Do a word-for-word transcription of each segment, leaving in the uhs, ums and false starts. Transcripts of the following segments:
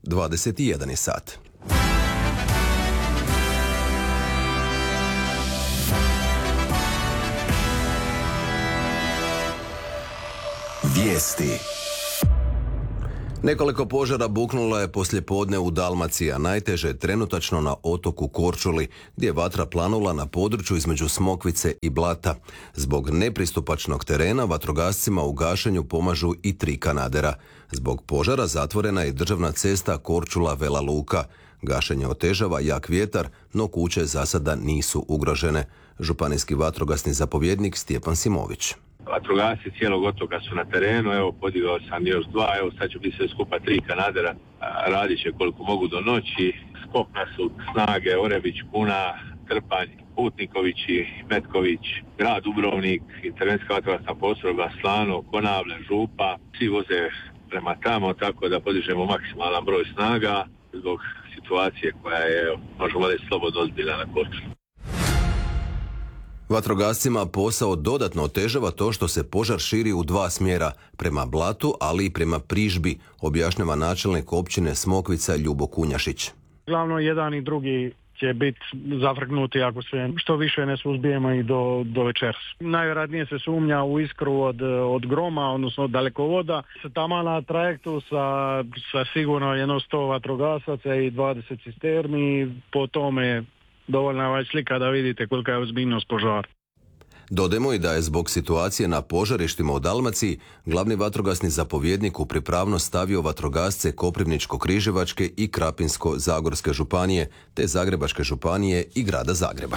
dvadeset jedan je sat. Vijesti. Nekoliko požara buknulo je poslijepodne u Dalmaciji, a najteže je trenutačno na otoku Korčuli, gdje je vatra planula na području između Smokvice i Blata. Zbog nepristupačnog terena vatrogascima u gašenju pomažu i tri kanadera. Zbog požara zatvorena je državna cesta Korčula-Vela Luka. Gašenje otežava jak vjetar, no kuće za sada nisu ugrožene. Županijski vatrogasni zapovjednik Stjepan Simović. Vatrogasci cijelog otoka su na terenu, evo podigao sam još dva, evo sad će biti sve skupa tri kanadera, radit će koliko mogu do noći. S kopna su snage Orebić, Puna, Trpanj, Putnikovići, Metković, grad Dubrovnik, intervencijska vatrogasna postrojba Slano, Konavle, Župa, svi voze prema tamo, tako da podižemo maksimalan broj snaga zbog situacije koja je, možemo reći, slobodno ozbiljna na Korčuli. Vatrogascima posao dodatno otežava to što se požar širi u dva smjera, prema Blatu, ali i prema Prižbi, objašnjava načelnik općine Smokvica Ljubo Kunjašić. Glavno jedan i drugi će biti zafrknuti ako se što više ne suzbijemo i do, do večeras. Najvjerojatnije se sumnja u iskru od, od groma, odnosno od dalekovoda. Tamo na trajektu sa, sa sigurno jedno sto vatrogasaca i dvadeset cisterni, po tome dovoljna je slika da vidite kolika je ozbiljnost požara. Dodajmo i da je zbog situacije na požarištima u Dalmaciji glavni vatrogasni zapovjednik u pripravnost stavio vatrogasce Koprivničko-križevačke i Krapinsko-zagorske županije, te Zagrebačke županije i grada Zagreba.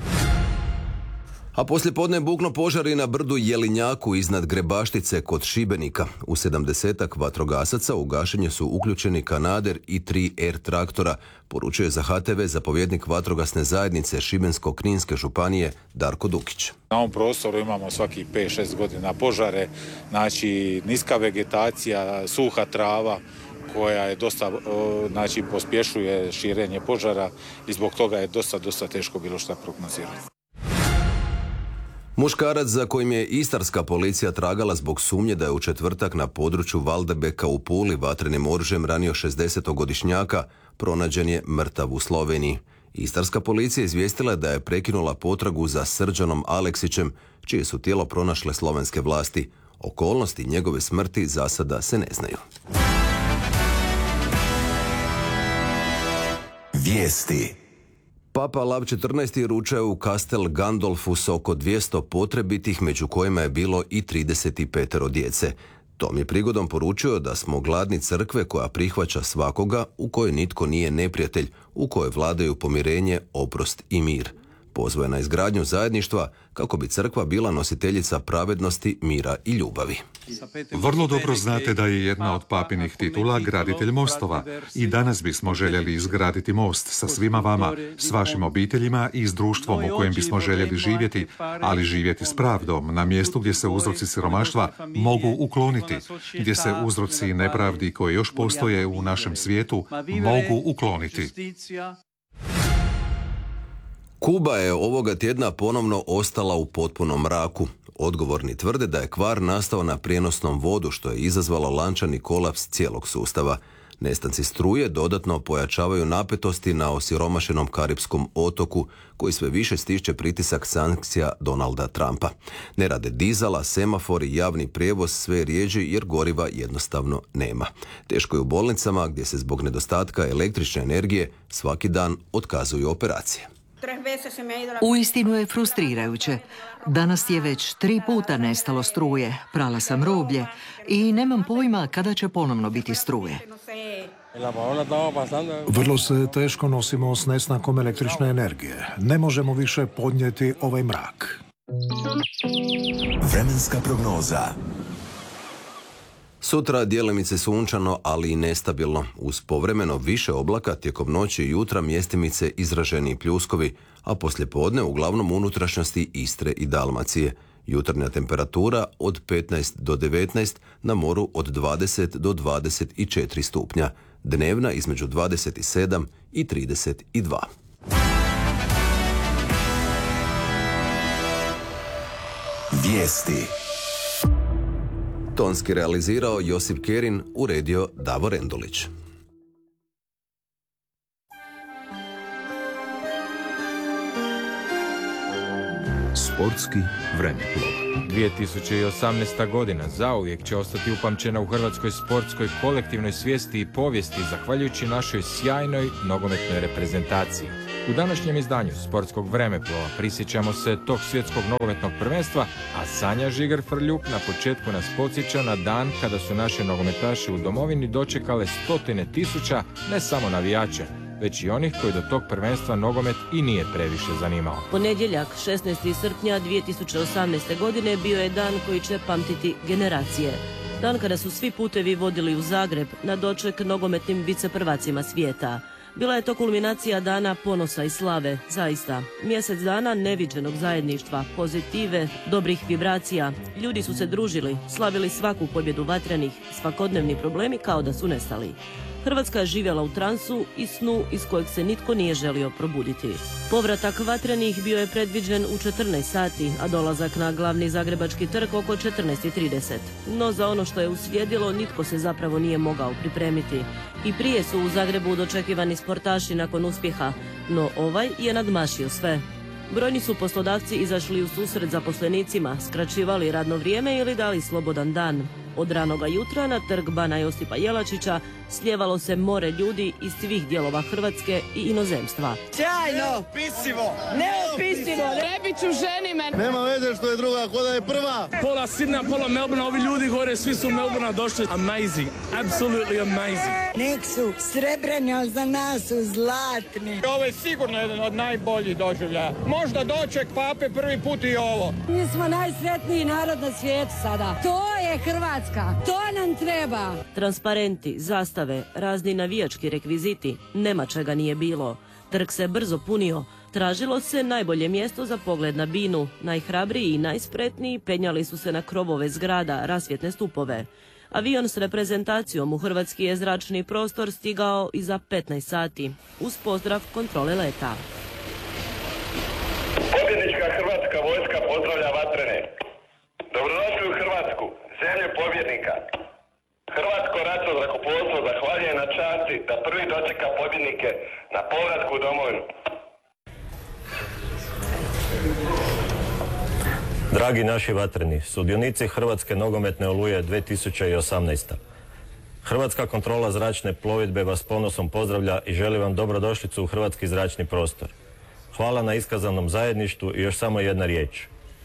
A poslijepodne bukno požari na brdu Jelinjaku iznad Grebaštice kod Šibenika. U sedamdesetak vatrogasaca u gašenje su uključeni kanader i tri er traktora, poručuje za ha te ve zapovjednik vatrogasne zajednice Šibensko-kninske županije Darko Dukić. Na ovom prostoru imamo svaki pet šest godina požare, znači niska vegetacija, suha trava koja je dosta, znači pospješuje širenje požara i zbog toga je dosta, dosta teško bilo šta prognozirati. Muškarac za kojim je istarska policija tragala zbog sumnje da je u četvrtak na području Valdebeka u Puli vatrenim oružjem ranio šezdesetogodišnjaka, pronađen je mrtav u Sloveniji. Istarska policija izvijestila da je prekinula potragu za Srđanom Aleksićem, čije su tijelo pronašle slovenske vlasti. Okolnosti njegove smrti za sada se ne znaju. Vijesti. Papa Lav četrnaesti ručao u Castel Gandolfu s oko dvjesto potrebitih, među kojima je bilo i trideset pet djece. Tom je prigodom poručio da smo gladni crkve koja prihvaća svakoga, u kojoj nitko nije neprijatelj, u kojoj vladaju pomirenje, oprost i mir. Pozvao je na izgradnju zajedništva kako bi crkva bila nositeljica pravednosti, mira i ljubavi. Vrlo dobro znate da je jedna od papinih titula graditelj mostova i danas bismo željeli izgraditi most sa svima vama, s vašim obiteljima i s društvom u kojem bismo željeli živjeti, ali živjeti s pravdom na mjestu gdje se uzroci siromaštva mogu ukloniti, gdje se uzroci nepravdi koji još postoje u našem svijetu mogu ukloniti. Kuba je ovoga tjedna ponovno ostala u potpunom mraku. Odgovorni tvrde da je kvar nastao na prijenosnom vodu, što je izazvalo lančani kolaps cijelog sustava. Nestanci struje dodatno pojačavaju napetosti na osiromašenom Karipskom otoku, koji sve više stišće pritisak sankcija Donalda Trumpa. Ne rade dizala, semafori, javni prijevoz sve rjeđi jer goriva jednostavno nema. Teško je u bolnicama gdje se zbog nedostatka električne energije svaki dan otkazuju operacije. Uistinu je frustrirajuće. Danas je već tri puta nestalo struje, prala sam roblje i nemam pojma kada će ponovno biti struje. Vrlo se teško nosimo s nestankom električne energije. Ne možemo više podnijeti ovaj mrak. Vremenska prognoza. Sutra djelimice sunčano, ali i nestabilno. Uz povremeno više oblaka tijekom noći i jutra mjestimice izraženi pljuskovi, a poslijepodne uglavnom unutrašnjosti Istre i Dalmacije. Jutarnja temperatura od petnaest do devetnaest, na moru od dvadeset do dvadeset četiri stupnja. Dnevna između dvadeset sedam i trideset dva. Vijesti. Tonski realizirao Josip Kerin, uredio Davor Endulić. Sportski vremeplov. dvije tisuće osamnaesta. godina zauvijek će ostati upamćena u hrvatskoj sportskoj kolektivnoj svijesti i povijesti zahvaljujući našoj sjajnoj nogometnoj reprezentaciji. U današnjem izdanju Sportskog vremeplova prisjećamo se tog svjetskog nogometnog prvenstva, a Sanja Žigar-Frljuk na početku nas podsjeća na dan kada su naše nogometaši u domovini dočekale stotine tisuća ne samo navijača, već i onih koji do tog prvenstva nogomet i nije previše zanimao. Ponedjeljak, šesnaestog srpnja dvije tisuće osamnaeste. godine bio je dan koji će pamtiti generacije. Dan kada su svi putevi vodili u Zagreb na doček nogometnim viceprvacima svijeta. Bila je to kulminacija dana ponosa i slave, zaista. Mjesec dana neviđenog zajedništva, pozitive, dobrih vibracija. Ljudi su se družili, slavili svaku pobjedu vatrenih, svakodnevni problemi kao da su nestali. Hrvatska je živjela u transu i snu iz kojeg se nitko nije želio probuditi. Povratak vatrenih bio je predviđen u četrnaest sati, a dolazak na glavni zagrebački trg oko četrnaest i trideset. No za ono što je uslijedilo nitko se zapravo nije mogao pripremiti. I prije su u Zagrebu dočekivani sportaši nakon uspjeha, no ovaj je nadmašio sve. Brojni su poslodavci izašli u susret zaposlenicima, skraćivali radno vrijeme ili dali slobodan dan. Od ranoga jutra na trg Bana Josipa Jelačića slijevalo se more ljudi iz svih dijelova Hrvatske i inozemstva. Sjajno! Neopisivo! Neopisivo! Rebiću, ženi me! Nema veze što je druga, ko da je prva! Pola Sidna, pola Melbourne, ovi ljudi gore, svi su u Melbourne došli. Amazing, absolutely amazing. Nek su srebrni, ali za nas su zlatni. Ovo je sigurno jedan od najboljih doživljaja. Možda doček pape prvi put i ovo. Mi smo najsretniji narod na svijetu sada. To je Hrvatska. To nam treba. Transparenti, zastave, razni navijački rekviziti, nema čega nije bilo. Trg se brzo punio, tražilo se najbolje mjesto za pogled na binu, najhrabriji i najspretniji penjali su se na krovove zgrada, rasvjetne stupove. Avion s reprezentacijom u hrvatski je zračni prostor stigao i za petnaest sati, uz pozdrav kontrole leta. Pobjednička hrvatska vojska pozdravlja vatrene. Dobrodošli u Hrvatsku, zemlju pobjednika. Hrvatsko ratno zrakoplovstvo zahvaljuje na časti da prvi dočeka pobjednike na povratku u domovinu. Dragi naši vatreni, sudionici Hrvatske nogometne oluje dvije tisuće osamnaesta. Hrvatska kontrola zračne plovidbe vas ponosom pozdravlja i želi vam dobrodošlicu u hrvatski zračni prostor. Hvala na iskazanom zajedništvu i još samo jedna riječ.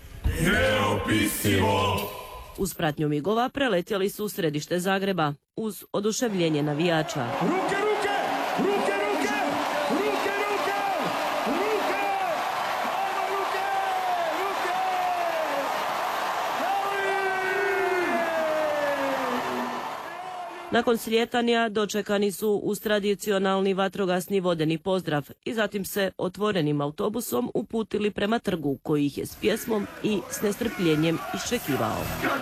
Neopisivo! Uz pratnju migova preletjeli su u središte Zagreba, uz oduševljenje navijača. Ruke, ruke! Ruke, ruke! Ruke, ruke! Ruke! Ajmo, ruke! Ruke! Nakon slijetanja dočekani su uz tradicionalni vatrogasni vodeni pozdrav i zatim se otvorenim autobusom uputili prema trgu koji ih je s pjesmom i s nestrpljenjem iščekivao.